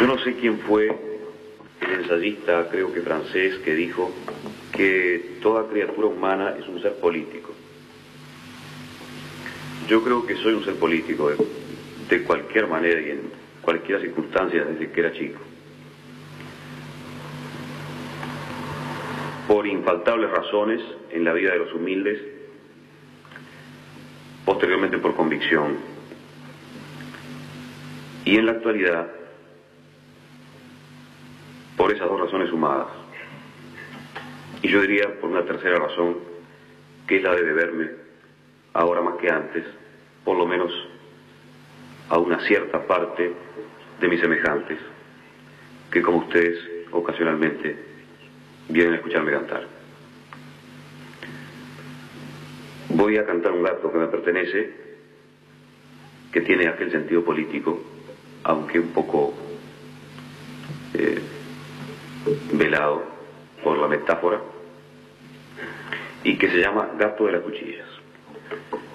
Yo no sé quién fue el ensayista, creo que francés, que dijo que toda criatura humana es un ser político. Yo creo que soy un ser político de cualquier manera y en cualquier circunstancia desde que era chico. Por infaltables razones en la vida de los humildes, posteriormente por convicción. Y en la actualidad, por esas dos razones sumadas. Y yo diría por una tercera razón, que es la de deberme, ahora más que antes, por lo menos a una cierta parte de mis semejantes, que como ustedes ocasionalmente vienen a escucharme cantar. Voy a cantar un gato que me pertenece, que tiene aquel sentido político, aunque un poco velado por la metáfora, y que se llama Gato de las Cuchillas.